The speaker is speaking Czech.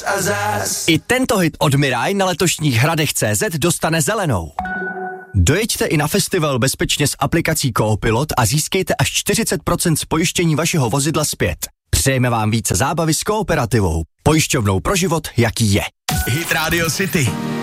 zas a zas. I tento hit od Mirai na letošních Hradech.cz dostane zelenou. Dojeďte i na festival bezpečně s aplikací Coopilot a získejte až 40% z pojištění vašeho vozidla zpět. Přejeme vám více zábavy s Kooperativou. Pojišťovnou pro život, jaký je. Hit Radio City.